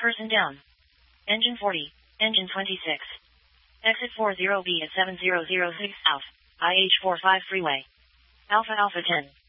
Person down. Engine 40. Engine 26. Exit 40B at 7006 Alpha. IH45 freeway. Alpha Alpha 10.